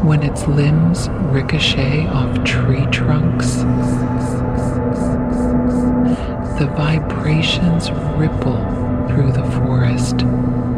when its limbs ricochet off tree trunks. The vibrations ripple through the forest,